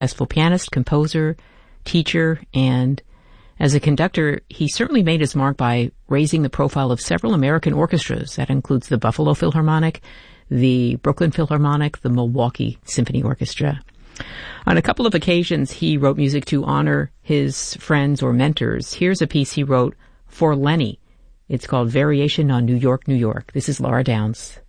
successful pianist, composer, teacher, and as a conductor, he certainly made his mark by raising the profile of several American orchestras. That includes the Buffalo Philharmonic, the Brooklyn Philharmonic, the Milwaukee Symphony Orchestra. On a couple of occasions, he wrote music to honor his friends or mentors. Here's a piece he wrote for Lenny. It's called Variation on New York, New York. This is Laura Downs.